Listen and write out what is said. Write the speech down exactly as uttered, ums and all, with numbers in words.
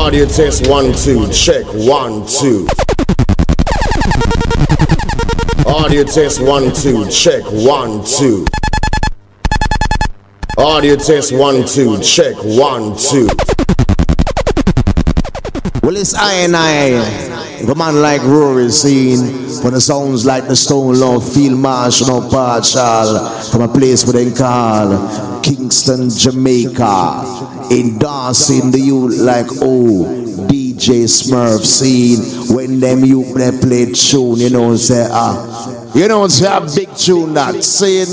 Audio test one, two, check one, two. Audio test one, two, check one, two. Audio test one, two, check one, two. Well, it's I and I, the man like Rory seen, when the sounds like the Stone Lord, Field Marshal, no partial, from a place where they call Kingston, Jamaica, endorsing the youth like, oh, D J Smurf scene, when them youth they play tune, you know, say, ah, you know, say a big tune that, saying,